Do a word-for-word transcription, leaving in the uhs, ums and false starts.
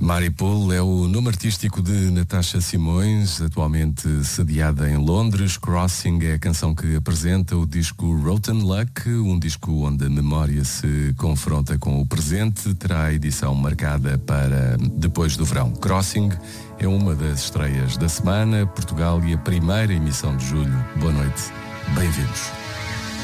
Maripool é o nome artístico de Natasha Simões, atualmente sediada em Londres. Crossing é a canção que apresenta o disco Rotten Luck, um disco onde a memória se confronta com o presente. Terá a edição marcada para depois do verão. Crossing é uma das estreias da semana. Portugal e a primeira emissão de julho. Boa noite, bem-vindos.